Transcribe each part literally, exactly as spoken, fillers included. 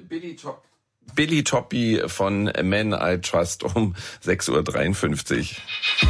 Billy Top. Billy Toppy von Men I Trust um sechs Uhr dreiundfünfzig.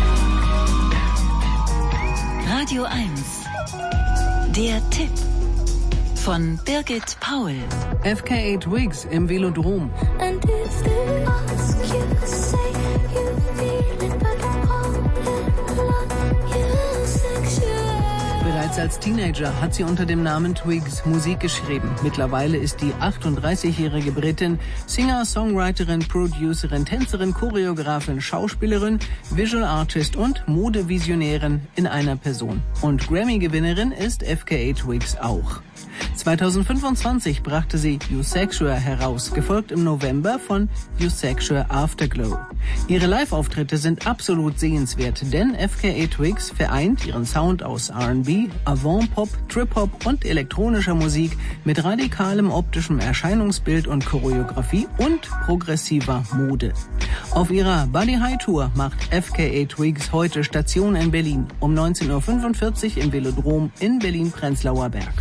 Radio eins. Der Tipp von Birgit Paul. F K A Twigs im Velodrom. And if they ask you, say you feel it, but all in love, you're sexual. Bereits als Teenager hat sie unter dem Namen Twigs Musik geschrieben. Mittlerweile ist die achtunddreißigjährige Britin Singer, Songwriterin, Producerin, Tänzerin, Choreografin, Schauspielerin, Visual Artist und Modevisionärin in einer Person. Und Grammy-Gewinnerin ist F K A Twigs auch. zweitausendfünfundzwanzig brachte sie You Sexual heraus, gefolgt im November von You Sexual Afterglow. Ihre Live-Auftritte sind absolut sehenswert, denn F K A Twigs vereint ihren Sound aus R and B, Avant-Pop, Trip-Hop und elektronischer Musik mit radikalem optischem Erscheinungsbild und Choreografie und progressiver Mode. Auf ihrer Body High Tour macht F K A Twigs heute Station in Berlin um neunzehn Uhr fünfundvierzig im Velodrom in Berlin-Prenzlauer Berg.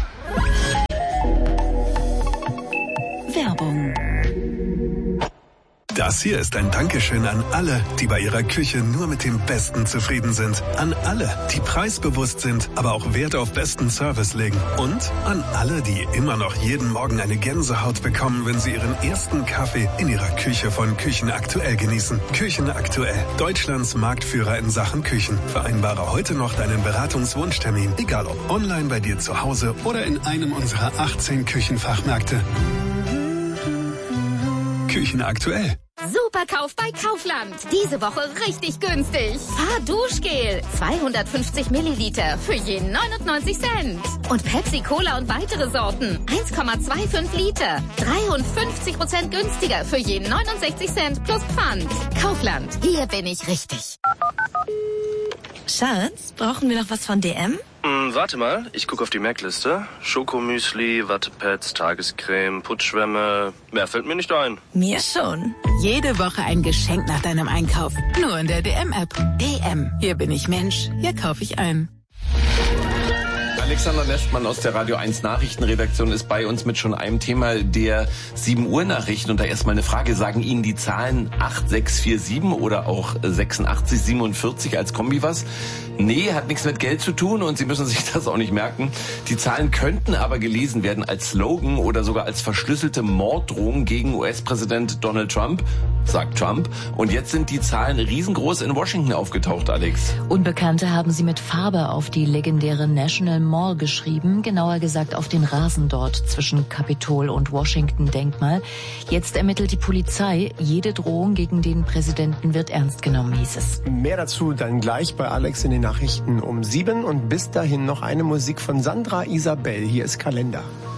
Werbung. Das hier ist ein Dankeschön an alle, die bei ihrer Küche nur mit dem Besten zufrieden sind. An alle, die preisbewusst sind, aber auch Wert auf besten Service legen. Und an alle, die immer noch jeden Morgen eine Gänsehaut bekommen, wenn sie ihren ersten Kaffee in ihrer Küche von Küchen Aktuell genießen. Küchen Aktuell, Deutschlands Marktführer in Sachen Küchen. Vereinbare heute noch deinen Beratungswunschtermin, egal ob online bei dir zu Hause oder in einem unserer achtzehn Küchenfachmärkte. Küchen Aktuell. Superkauf bei Kaufland. Diese Woche richtig günstig. Fahrduschgel. zweihundertfünfzig Milliliter für je neunundneunzig Cent. Und Pepsi Cola und weitere Sorten. eins Komma fünfundzwanzig Liter. dreiundfünfzig Prozent günstiger für je neunundsechzig Cent plus Pfand. Kaufland. Hier bin ich richtig. Schatz, brauchen wir noch was von D M? Hm, warte mal, ich gucke auf die Merkliste. Schokomüsli, Wattepads, Tagescreme, Putzschwämme. Mehr fällt mir nicht ein. Mir schon. Jede Woche ein Geschenk nach deinem Einkauf. Nur in der D M-App. D M. Hier bin ich Mensch. Hier kaufe ich ein. Alexander Nestmann aus der Radio eins Nachrichtenredaktion ist bei uns mit schon einem Thema der sieben Uhr Nachrichten. Und da erstmal eine Frage. Sagen Ihnen die Zahlen acht sechs vier sieben oder auch sechsundachtzig siebenundvierzig als Kombi was? Nee, hat nichts mit Geld zu tun und Sie müssen sich das auch nicht merken. Die Zahlen könnten aber gelesen werden als Slogan oder sogar als verschlüsselte Morddrohung gegen U S-Präsident Donald Trump, sagt Trump. Und jetzt sind die Zahlen riesengroß in Washington aufgetaucht, Alex. Unbekannte haben sie mit Farbe auf die legendäre National Mall geschrieben, genauer gesagt auf den Rasen dort zwischen Kapitol und Washington-Denkmal. Jetzt ermittelt die Polizei. Jede Drohung gegen den Präsidenten wird ernst genommen, hieß es. Mehr dazu dann gleich bei Alex in den Nachrichten um sieben und bis dahin noch eine Musik von Sandra Isabel. Hier ist Kalender.